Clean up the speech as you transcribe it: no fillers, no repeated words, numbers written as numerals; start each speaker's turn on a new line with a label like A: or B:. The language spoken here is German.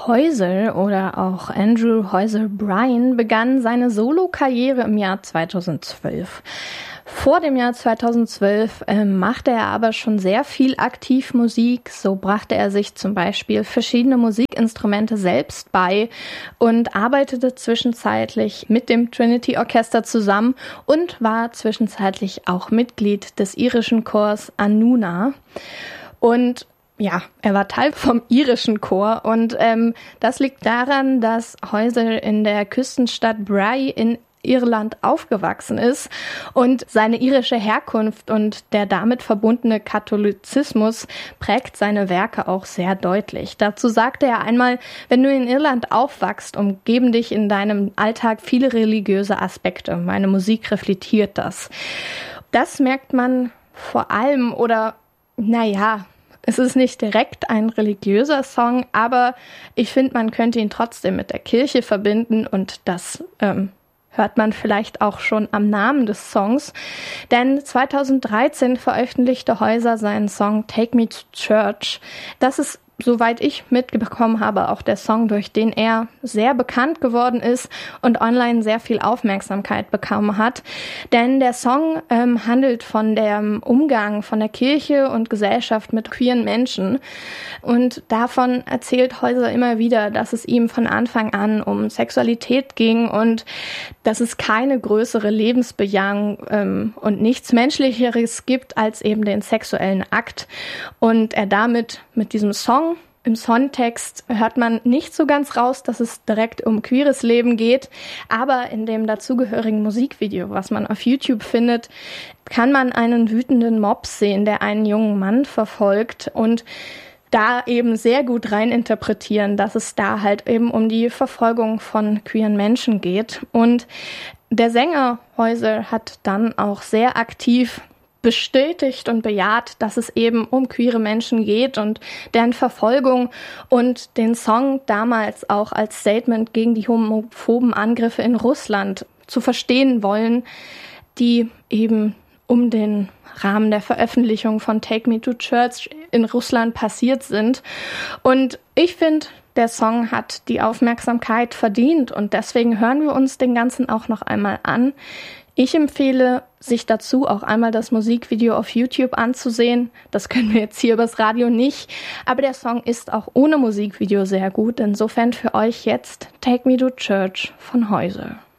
A: Heusel oder auch Andrew Heusel Bryan begann seine Solokarriere im Jahr 2012. Vor dem Jahr 2012 machte er aber schon sehr viel aktiv Musik. So brachte er sich zum Beispiel verschiedene Musikinstrumente selbst bei und arbeitete zwischenzeitlich mit dem Trinity Orchester zusammen und war zwischenzeitlich auch Mitglied des irischen Chors Anúna. Und ja, er war Teil vom irischen Chor und das liegt daran, dass Heusel in der Küstenstadt Bray in Irland aufgewachsen ist und seine irische Herkunft und der damit verbundene Katholizismus prägt seine Werke auch sehr deutlich. Dazu sagte er einmal: Wenn du in Irland aufwachst, umgeben dich in deinem Alltag viele religiöse Aspekte. Meine Musik reflektiert das. Das merkt man vor allem, oder naja, es ist nicht direkt ein religiöser Song, aber ich finde, man könnte ihn trotzdem mit der Kirche verbinden und das hört man vielleicht auch schon am Namen des Songs. Denn 2013 veröffentlichte Heusel seinen Song Take Me to Church. Das ist, soweit ich mitbekommen habe, auch der Song, durch den er sehr bekannt geworden ist und online sehr viel Aufmerksamkeit bekommen hat. Denn der Song handelt von dem Umgang von der Kirche und Gesellschaft mit queeren Menschen. Und davon erzählt Heusel immer wieder, dass es ihm von Anfang an um Sexualität ging und dass es keine größere Lebensbejahung und nichts Menschlicheres gibt als eben den sexuellen Akt. Und er damit mit diesem Song, im Songtext hört man nicht so ganz raus, dass es direkt um queeres Leben geht, aber in dem dazugehörigen Musikvideo, was man auf YouTube findet, kann man einen wütenden Mob sehen, der einen jungen Mann verfolgt und da eben sehr gut reininterpretieren, dass es da halt eben um die Verfolgung von queeren Menschen geht. Und der Sänger Heusel hat dann auch sehr aktiv bestätigt und bejaht, dass es eben um queere Menschen geht und deren Verfolgung und den Song damals auch als Statement gegen die homophoben Angriffe in Russland zu verstehen wollen, die eben um den Rahmen der Veröffentlichung von Take Me to Church in Russland passiert sind. Und ich finde, der Song hat die Aufmerksamkeit verdient und deswegen hören wir uns den Ganzen auch noch einmal an. Ich empfehle, sich dazu auch einmal das Musikvideo auf YouTube anzusehen. Das können wir jetzt hier übers Radio nicht, aber der Song ist auch ohne Musikvideo sehr gut. Insofern für euch jetzt Take Me to Church von Heusel.